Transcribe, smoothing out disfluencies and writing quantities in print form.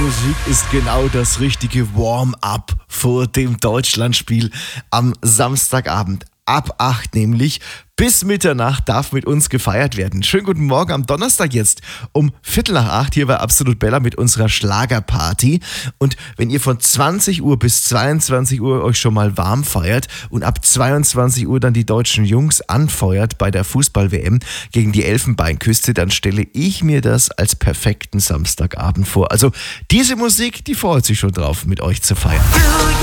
Musik ist genau das richtige Warm-up vor dem Deutschlandspiel am Samstagabend. Ab 8 nämlich. Bis Mitternacht darf mit uns gefeiert werden. Schönen guten Morgen am Donnerstag jetzt um 7:45 hier bei Absolut Bella mit unserer Schlagerparty. Und wenn ihr von 20 Uhr bis 22 Uhr euch schon mal warm feiert und ab 22 Uhr dann die deutschen Jungs anfeuert bei der Fußball-WM gegen die Elfenbeinküste, dann stelle ich mir das als perfekten Samstagabend vor. Also diese Musik, die freut sich schon drauf, mit euch zu feiern.